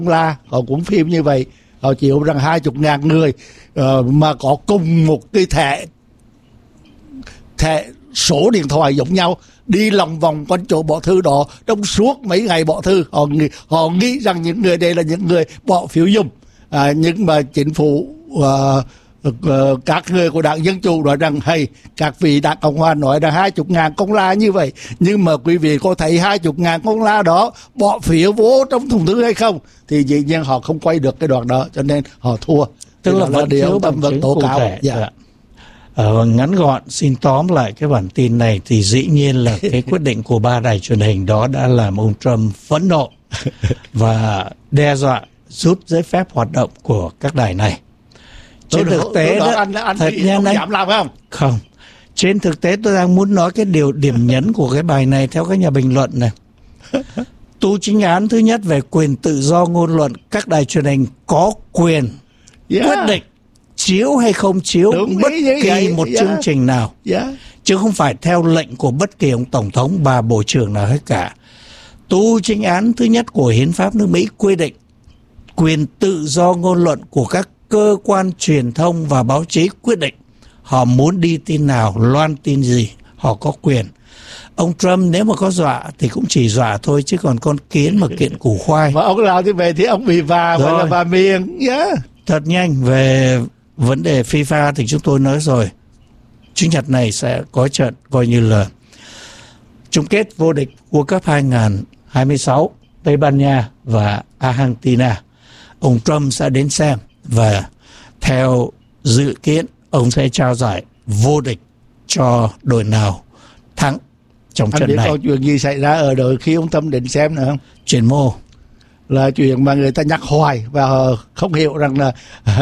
là họ cũng phim như vậy, họ chịu rằng 20.000 người mà có cùng một cái thẻ số điện thoại giống nhau, đi lòng vòng quanh chỗ bỏ thư đó trong suốt mấy ngày bỏ thư. Họ nghĩ rằng những người đây là những người bỏ phiếu dùng, nhưng mà chính phủ các người của Đảng Dân Chủ nói rằng hay, các vị Đảng Cộng Hòa nói rằng 20.000 con la như vậy, nhưng mà quý vị có thấy 20.000 con la đó bỏ phiếu vô trong thùng thư hay không? Thì dĩ nhiên họ không quay được cái đoạn đó, cho nên họ thua. Tức là vẫn thiếu bằng chứng cụ thể. Ngắn gọn xin tóm lại cái bản tin này thì dĩ nhiên là cái quyết định của 3 đài truyền hình đó đã làm ông Trump phẫn nộ và đe dọa rút giấy phép hoạt động của các đài này. Trên thực tế đó, anh dám làm không? Không. Trên thực tế tôi đang muốn nói cái điểm nhấn của cái bài này theo các nhà bình luận này. Tu chính án thứ nhất về quyền tự do ngôn luận, các đài truyền hình có quyền quyết định chiếu hay không chiếu bất kỳ một chương trình nào, chứ không phải theo lệnh của bất kỳ ông tổng thống, bà bộ trưởng nào hết cả. Tu chính án thứ nhất của hiến pháp nước Mỹ quy định quyền tự do ngôn luận của các cơ quan truyền thông và báo chí quyết định họ muốn đi tin nào, loan tin gì, họ có quyền. Ông Trump nếu mà có dọa thì cũng chỉ dọa thôi, chứ còn con kiến mà kiện củ khoai. Mà ông làm như vậy thì ông bị và miệng. Thật nhanh về vấn đề FIFA thì chúng tôi nói rồi, Chủ nhật này sẽ có trận coi như là chung kết vô địch World Cup 2026 Tây Ban Nha và Argentina. Ông Trump sẽ đến xem và theo dự kiến ông sẽ trao giải vô địch cho đội nào thắng trong trận này. Anh biết có chuyện gì xảy ra ở đội khi ông Trump đến xem nữa không? Chuyện mô là chuyện mà người ta nhắc hoài và không hiểu rằng là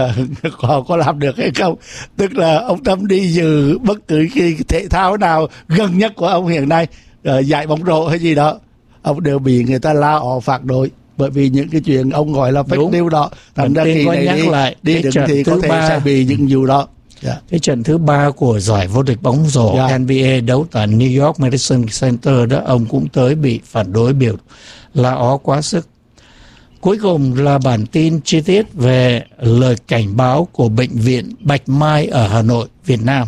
họ có làm được hay không. Tức là ông Trump đi dự bất cứ cái thể thao nào gần nhất của ông hiện nay, giải bóng rổ hay gì đó, ông đều bị người ta la ó phạt đội, bởi vì những cái chuyện ông gọi là fake news đó. Thành ra kỳ này đi đứng thì có thể sẽ bị những vụ đó. Cái trận thứ 3 của giải vô địch bóng rổ NBA đấu tại New York Madison Center đó, ông cũng tới bị phản đối, biểu la ó quá sức. Cuối cùng là bản tin chi tiết về lời cảnh báo của Bệnh viện Bạch Mai ở Hà Nội, Việt Nam.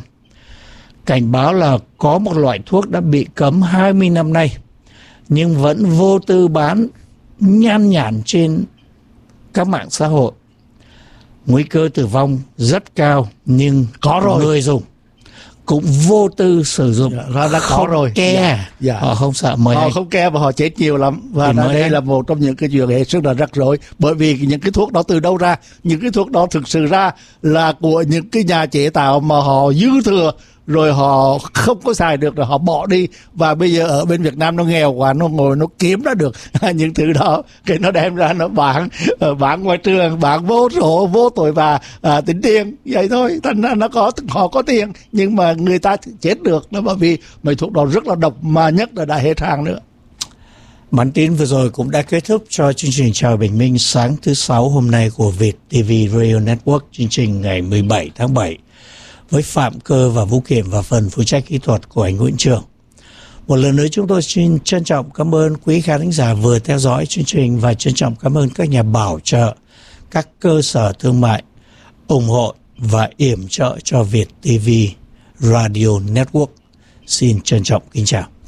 Cảnh báo là có một loại thuốc đã bị cấm 20 năm nay nhưng vẫn vô tư bán nhan nhản trên các mạng xã hội. Nguy cơ tử vong rất cao nhưng người dùng cũng vô tư sử dụng, không ke. Họ không sợ mời họ không ke và họ chết nhiều lắm. Và đây là một trong những cái chuyện hết sức là rắc rối, bởi vì những cái thuốc đó từ đâu ra? Những cái thuốc đó thực sự ra là của những cái nhà chế tạo mà họ dư thừa rồi họ không có xài được rồi họ bỏ đi, và bây giờ ở bên Việt Nam nó nghèo quá, nó ngồi nó kiếm ra được những thứ đó, cái nó đem ra nó bán ngoài trường, bán vô sổ vô tội và tính tiền vậy thôi. Thành ra họ có tiền nhưng mà người ta chết được nó bởi vì mấy thuốc đó rất là độc, mà nhất là đã hết hàng nữa. Bản tin vừa rồi cũng đã kết thúc cho chương trình Chào Bình Minh sáng thứ 6 hôm nay của Việt TV Radio Network, chương trình ngày 17 tháng 7 với Phạm Cơ và Vũ Kiểm và phần phụ trách kỹ thuật của anh Nguyễn Trường. Một lần nữa chúng tôi xin trân trọng cảm ơn quý khán thính giả vừa theo dõi chương trình và trân trọng cảm ơn các nhà bảo trợ, các cơ sở thương mại ủng hộ và yểm trợ cho Việt TV Radio Network. Xin trân trọng kính chào.